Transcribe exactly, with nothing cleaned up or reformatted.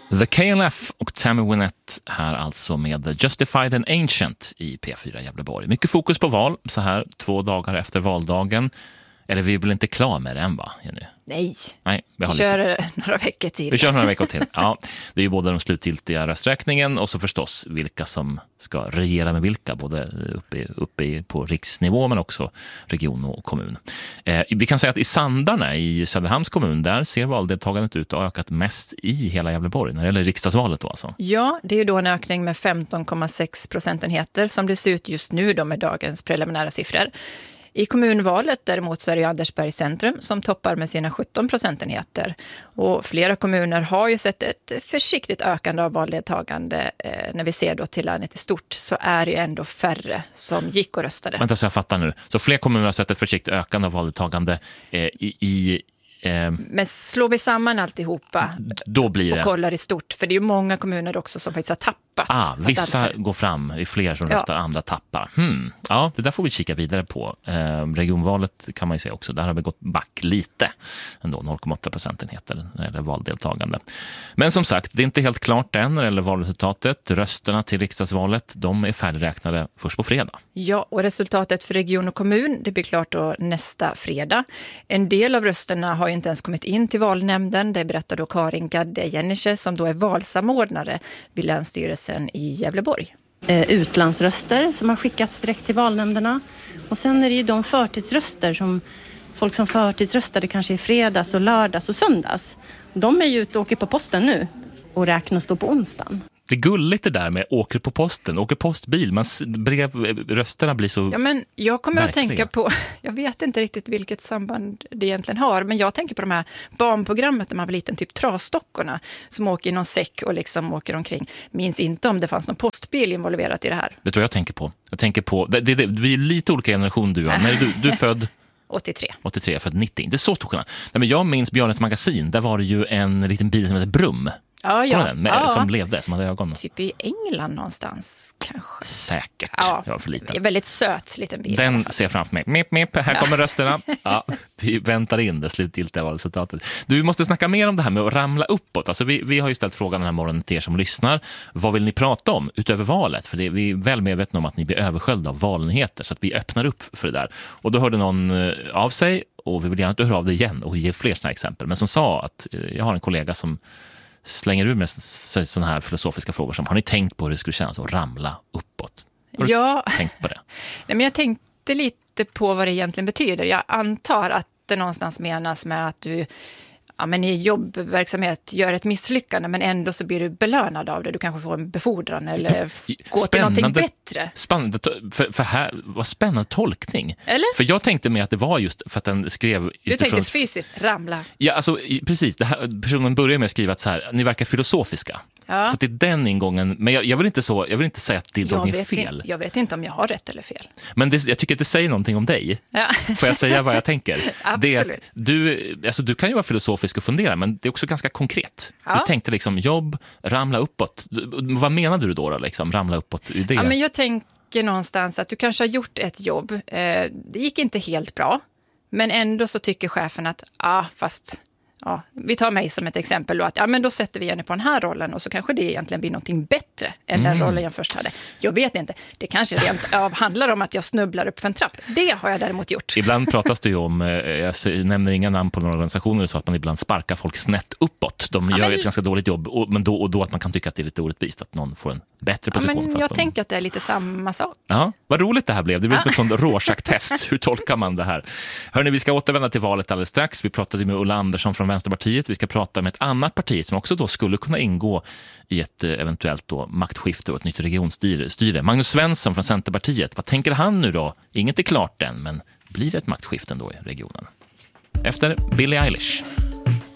The K L F och Tammy Wynette här alltså med Justified and Ancient i P fyra Gävleborg. Mycket fokus på val så här två dagar efter valdagen. Eller vi är väl inte klar med det än, va, Jenny? Nej, Nej vi, har vi kör lite... några veckor till. Vi kör några veckor till, ja. Det är ju både de slutgiltiga rösträkningen och så förstås vilka som ska regera med vilka. Både uppe, uppe på riksnivå men också region och kommun. Eh, vi kan säga att i Sandarna i Söderhamns kommun, där ser valdeltagandet ut att ha ökat mest i hela Gävleborg när det gäller riksdagsvalet då alltså. Ja, det är ju då en ökning med femton komma sex procentenheter som det ser ut just nu då med dagens preliminära siffror. I kommunvalet däremot så är det ju Andersbergs centrum som toppar med sina sjutton procentenheter. Och flera kommuner har ju sett ett försiktigt ökande av valdeltagande. Eh, när vi ser då till landet i stort så är det ju ändå färre som gick och röstade. Vänta så jag fattar nu. Så fler kommuner har sett ett försiktigt ökande av valdeltagande eh, i... i eh... Men slår vi samman alltihopa då blir det... och kollar i stort. För det är ju många kommuner också som faktiskt har tappat. Ah, vissa därför... går fram, i fler som röstar, ja. Andra tappar. Hmm. Ja, det där får vi kika vidare på. Eh, regionvalet kan man ju säga också. Där har vi gått back lite. Ändå noll komma åtta procentenheter när det gäller valdeltagande. Men som sagt, det är inte helt klart än när det gäller valresultatet. Rösterna till riksdagsvalet, de är färdigräknade först på fredag. Ja, och resultatet för region och kommun, det blir klart då nästa fredag. En del av rösterna har ju inte ens kommit in till valnämnden. Det berättar då Karin Gadde-Jennicher som då är valsamordnare vid länsstyrelsen i Gävleborg. Eh, utlandsröster som har skickats direkt till valnämnderna. Och sen är det ju de förtidsröster som folk som förtidsröstade kanske i fredags och lördags och söndags. De är ju ute och åker på posten nu och räknas då på onsdagen. Det är gulligt det där med åker på posten, åker postbil, man brev, rösterna blir så. Ja, men jag kommer verkliga. Att tänka på, jag vet inte riktigt vilket samband det egentligen har, men jag tänker på de här barnprogrammet där man var liten, typ trastockorna som åker i någon säck och liksom åker omkring. Minns inte om det fanns någon postbil involverat i det här. Det tror jag tänker på. Jag tänker på, det, det, vi är lite olika generation du har, men du, du är född åttiotre. åttiotre, född nittio. Inte så stor skillnad. Nej, men jag minns Björnens magasin, där var det ju en liten bil som heter Brum. Ja, ja. Den, med, ja. Som levde, som hade ögon. Typ i England någonstans, kanske. Säkert. Ja, jag var för liten. Det är väldigt söt liten bil. Den ser framför mig. Mip, mip, här ja. kommer rösterna. Ja, vi väntar in det slutgiltiga valresultatet. Du måste snacka mer om det här med att ramla uppåt. Alltså, vi, vi har ju ställt frågan den här morgonen till er som lyssnar. Vad vill ni prata om utöver valet? För det, vi är väl medvetna om att ni blir översköljda av valnyheter. Så att vi öppnar upp för det där. Och då hörde någon av sig, och vi vill gärna att du hör av det igen och ge fler sådana exempel. Men som sa att jag har en kollega som slänger ur med sådana här filosofiska frågor som, har ni tänkt på hur det skulle kännas att ramla uppåt? Har du ja. tänkt på det? Nej, men jag tänkte lite på vad det egentligen betyder. Jag antar att det någonstans menas med att du ja, men i jobbverksamhet gör ett misslyckande men ändå så blir du belönad av det. Du kanske får en befordran eller f- gå till någonting bättre. Spännande, för, för här var spännande tolkning. Eller? För jag tänkte med att det var just för att den skrev... Du tänkte fysiskt, ramla. Ja, alltså precis. Det här, personen börjar med att skriva att så här, ni verkar filosofiska. Ja. Så att det är den ingången. Men jag, jag, vill inte så, jag vill inte säga att det är fel. In, jag vet inte om jag har rätt eller fel. Men det, jag tycker att det säger någonting om dig. Ja. Får jag säga vad jag tänker? Absolut. Det är att du, alltså du kan ju vara filosofisk och fundera, men det är också ganska konkret. Ja. Du tänkte liksom jobb, ramla uppåt. Vad menade du då, då liksom, ramla uppåt i det? Ja, men jag tänker någonstans att du kanske har gjort ett jobb. Eh, det gick inte helt bra. Men ändå så tycker chefen att, ja ah, fast... Ja, vi tar mig som ett exempel då, att ja, men då sätter vi Jenny på den här rollen och så kanske det egentligen blir någonting bättre än den mm. rollen jag först hade. Jag vet inte, det kanske rent av handlar om att jag snubblar upp för en trapp. Det har jag däremot gjort. Ibland pratas det ju om, jag nämner inga namn på några organisationer, så att man ibland sparkar folk snett uppåt. De ja, gör men, ett ganska dåligt jobb, och, men då och då att man kan tycka att det är lite orättvist att någon får en bättre position. Ja, men fast jag de... tänker att det är lite samma sak. Ja, vad roligt det här blev. Det blev ja. ett sånt Rorschach-test. Hur tolkar man det här? Hörrni, vi ska återvända till valet alldeles strax. Vi pratade med Ulla Andersson från Vänsterpartiet. Vi ska prata med ett annat parti som också då skulle kunna ingå i ett eventuellt då maktskifte och ett nytt regionstyre. Magnus Svensson från Centerpartiet. Vad tänker han nu då? Inget är klart än, men blir det ett maktskifte då i regionen? Efter Billie Eilish.